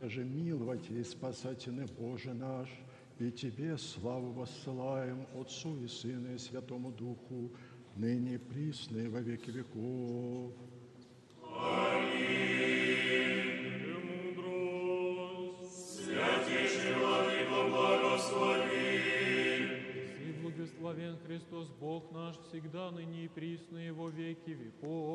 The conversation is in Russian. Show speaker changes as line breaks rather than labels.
же миловайте и спасательный Боже наш, и Тебе славу воссылаем, Отцу и Сыну и Святому Духу, ныне и присно и во веки веков.
Благословен Христос, Бог наш, всегда, ныне и присно, и во веки веков.